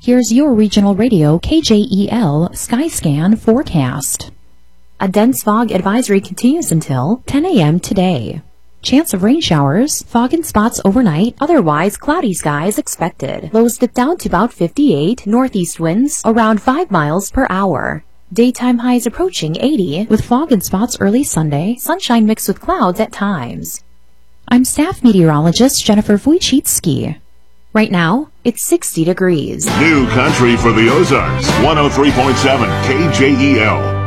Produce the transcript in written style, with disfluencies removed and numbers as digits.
Here's your regional radio KJEL Skyscan forecast. A dense fog advisory continues until 10 a.m. today. Chance of rain showers, fog in spots overnight, otherwise cloudy skies expected. Lows dip down to about 58, northeast winds around 5 miles per hour. Daytime highs approaching 80, with fog in spots early Sunday, sunshine mixed with clouds at times. I'm staff meteorologist Jennifer Wojcicki. Right now, it's 60 degrees. New country for the Ozarks, 103.7 KJEL.